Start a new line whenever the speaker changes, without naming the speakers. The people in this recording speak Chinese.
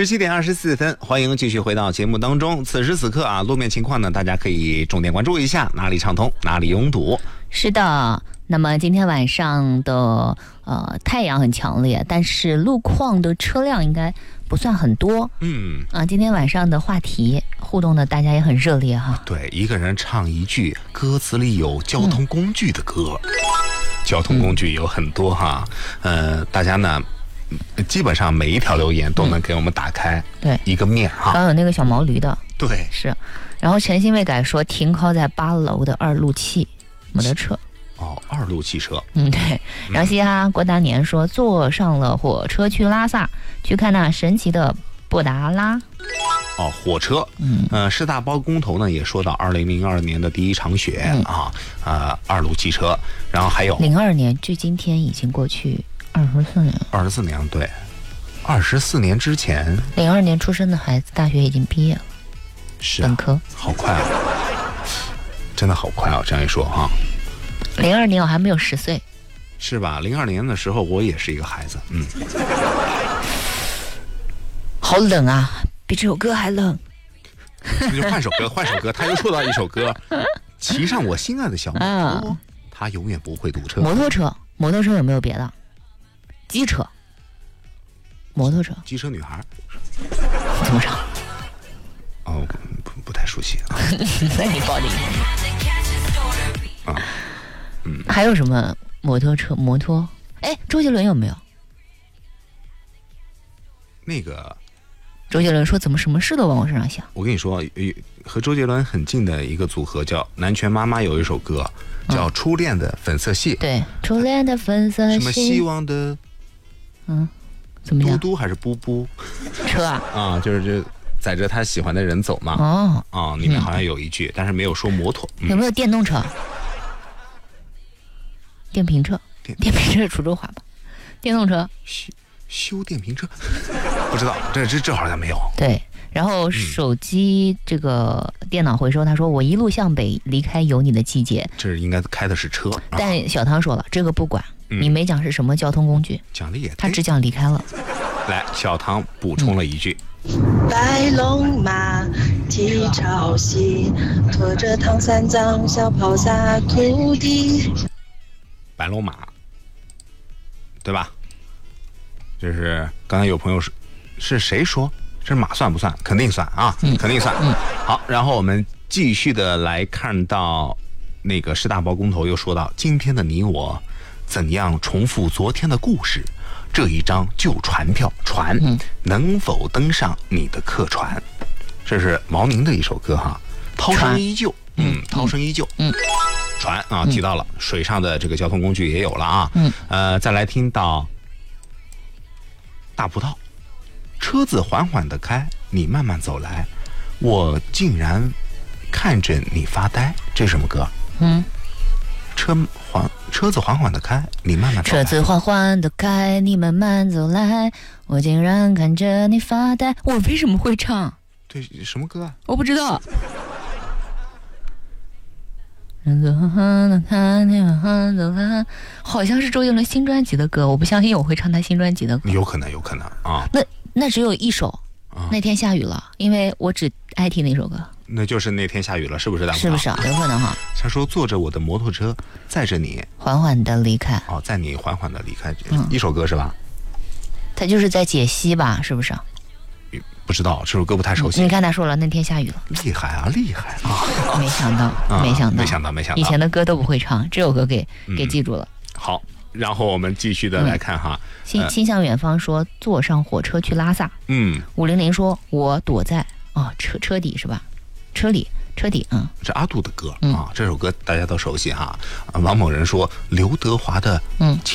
17:24，欢迎继续回到节目当中。此时此刻啊，路面情况呢，大家可以重点关注一下，哪里畅通，哪里拥堵。
是的，那么今天晚上的太阳很强烈，但是路况的车辆应该不算很多。今天晚上的话题互动的大家也很热烈哈。
对，一个人唱一句歌词里有交通工具的歌，交通工具有很多哈。大家呢，基本上每一条留言都能给我们打开一个面哈。
刚有那个小毛驴的，
对，
是。然后诚心未改说停靠在8楼的2路汽摩托车。
2路汽车。
对。然后嘻哈郭大年说坐上了火车去拉萨，去看那神奇的布达拉。
火车。师大包工头呢也说到2002年的第一场雪2路汽车。然后还有
02年，距今天已经过去24年。
24年，对，24年之前
，02年出生的孩子大学已经毕业了，
是
本科，
好快啊，真的好快啊！这样一说哈
，02年我还没有10岁，
是吧？02年的时候我也是一个孩子，
好冷啊，比这首歌还冷。
那就换首歌，他又说到一首歌，骑上我心爱的小摩托，他永远不会堵车。
摩托车有没有别的？机车，摩托车，
机车女孩，
怎么唱？
不太熟悉啊。
那你报的还有什么摩托车？周杰伦有没有？
那个
周杰伦说怎么什么事都往我身上想。
我跟你说，和周杰伦很近的一个组合叫南拳妈妈，有一首歌叫《初恋的粉色系》。
对，初恋的粉色系。
什么希望的？
怎么样？
嘟嘟还是布布？
车啊？
就是载着他喜欢的人走嘛。里面好像有一句，但是没有说摩托。
有没有电动车？电瓶车？电瓶车是滁州话吧？电动车？
修电瓶车？不知道，这好像没有。对。
然后手机这个电脑回收，他说我一路向北，离开有你的季节。
这应该开的是车。
但小汤说了，这个不管，你没讲是什么交通工具，
讲的也对，
他只讲离开了。
来，小汤补充了一句：
白龙马蹄朝西，驮着唐三藏小跑撒土地。
白龙马，对吧？就是刚才有朋友是谁说？这马算不算？肯定算啊，肯定算。好，然后我们继续的来看到那个师大包工头又说到，今天的你我怎样重复昨天的故事？这一张旧船票，船能否登上你的客船？这是毛宁的一首歌哈，涛声依旧。涛声依旧。船啊，提到了水上的这个交通工具也有了啊。再来听到大葡萄。车子缓缓地开，你慢慢走来，我竟然看着你发呆。这是什么歌？车子缓缓地开，你慢慢走来。
车子缓缓地开，你慢慢走来，我竟然看着你发呆。我为什么会唱？
对，什么歌啊？
我不知道。好像是周杰伦新专辑的歌，我不相信我会唱他新专辑的歌。
有可能啊。
那只有一首，那天下雨了，因为我只爱听那首歌。
那就是那天下雨了，是不是？
是不是？有可能哈。
他说坐着我的摩托车，载着你
缓缓的离开。
载你缓缓的离开，一首歌是吧？
他就是在解析吧，是不是？
不知道，这首歌不太熟悉。
你看他说了，那天下雨了，
厉害啊！
没想到，以前的歌都不会唱，这首歌给记住了。
好，然后我们继续的来看哈。
心向远方说坐上火车去拉萨。500说我躲在车底是吧？车底
这阿杜的歌这首歌大家都熟悉哈。王某人说刘德华的